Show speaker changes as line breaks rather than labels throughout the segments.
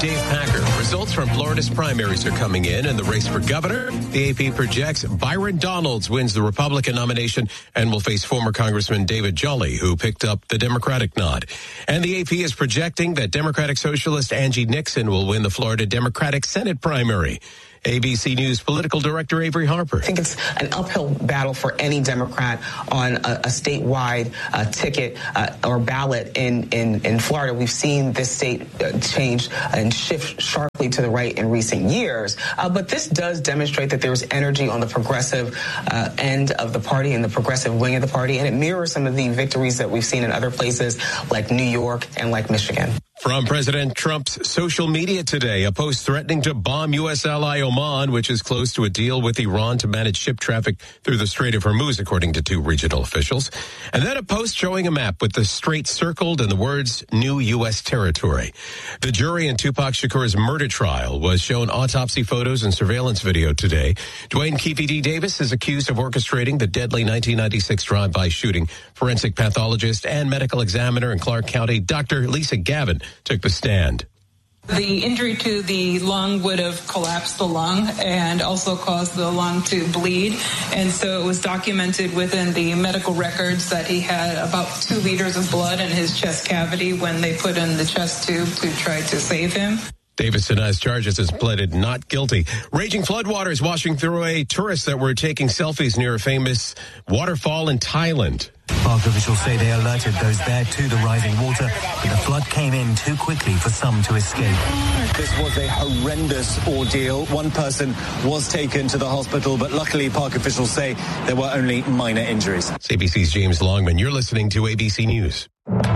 Dave Packer. Results from Florida's primaries are coming in the race for governor. The AP projects Byron Donalds wins the Republican nomination and will face former Congressman David Jolly, who picked up the Democratic nod. And the AP is projecting that Democratic Socialist Angie Nixon will win the Florida Democratic Senate primary. ABC News political director Avery Harper.
I think it's an uphill battle for any Democrat on a statewide ticket or ballot in Florida. We've seen this state change and shift sharply to the right in recent years. But this does demonstrate that there's energy on the progressive end of the party and the progressive wing of the party. And it mirrors some of the victories that we've seen in other places like New York and like Michigan.
From President Trump's social media today, a post threatening to bomb U.S. ally Oman, which is close to a deal with Iran to manage ship traffic through the Strait of Hormuz, according to two regional officials. And then a post showing a map with the strait circled and the words new U.S. territory. The jury in Tupac Shakur's murder trial was shown autopsy photos and surveillance video today. Dwayne Keefe D. Davis is accused of orchestrating the deadly 1996 drive-by shooting. Forensic pathologist and medical examiner in Clark County, Dr. Lisa Gavin, took the stand.
The injury to the lung would have collapsed the lung and also caused the lung to bleed. And so it was documented within the medical records that he had about 2 liters of blood in his chest cavity when they put in the chest tube to try to save him.
Davis denies charges and pleaded not guilty. Raging floodwaters washing through a tourists that were taking selfies near a famous waterfall in Thailand.
Park officials say they alerted those there to the rising water, but the flood came in too quickly for some to escape.
This was a horrendous ordeal. One person was taken to the hospital, but luckily park officials say there were only minor injuries.
CBC's James Longman. You're listening to ABC News.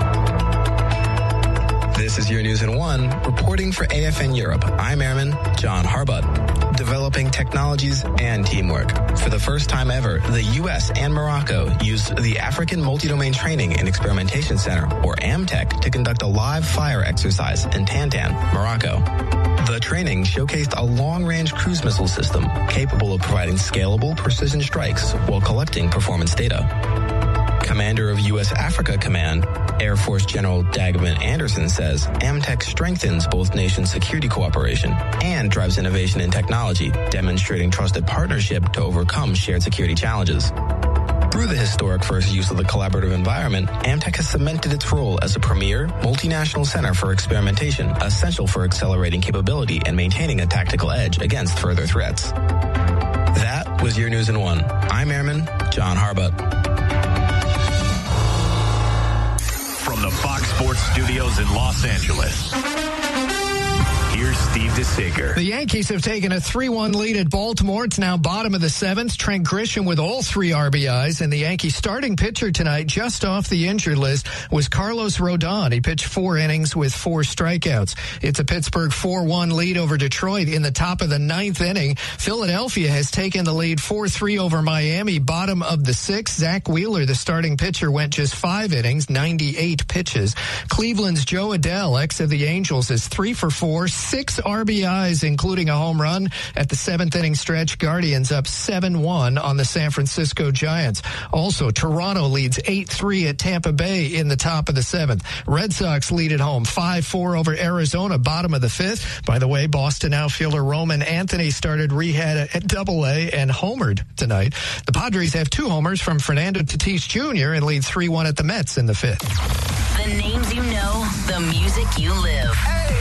This is your News in One, reporting for AFN Europe. I'm Airman John Harbut. Developing technologies and teamwork. For the first time ever, the U.S. and Morocco used the African Multi-Domain Training and Experimentation Center, or AMTEC, to conduct a live fire exercise in Tantan, Morocco. The training showcased a long-range cruise missile system capable of providing scalable precision strikes while collecting performance data. Commander of U.S. Africa Command, Air Force General Dagobin Anderson says AMTEC strengthens both nations' security cooperation and drives innovation in technology, demonstrating trusted partnership to overcome shared security challenges. Through the historic first use of the collaborative environment, AMTEC has cemented its role as a premier, multinational center for experimentation, essential for accelerating capability and maintaining a tactical edge against further threats. That was your News in One. I'm Airman John Harbut.
From the Fox Sports Studios in Los Angeles, here's Steve DeSager.
The Yankees have taken a 3-1 lead at Baltimore. It's now bottom of the 7th. Trent Grisham with all 3 RBIs. And the Yankees starting pitcher tonight, just off the injured list, was Carlos Rodon. He pitched 4 innings with 4 strikeouts. It's a Pittsburgh 4-1 lead over Detroit in the top of the 9th inning. Philadelphia has taken the lead 4-3 over Miami, bottom of the 6th. Zach Wheeler, the starting pitcher, went just 5 innings, 98 pitches. Cleveland's Joe Adell, ex of the Angels, is 3 for 4, 6 RBIs, including a home run at the 7th inning stretch. Guardians up 7-1 on the San Francisco Giants. Also, Toronto leads 8-3 at Tampa Bay in the top of the 7th. Red Sox lead at home 5-4 over Arizona, bottom of the 5th. By the way, Boston outfielder Roman Anthony started rehab at Double-A and homered tonight. The Padres have 2 homers from Fernando Tatis Jr. and lead 3-1 at the Mets in the 5th.
The names you know, the music you live.
Hey!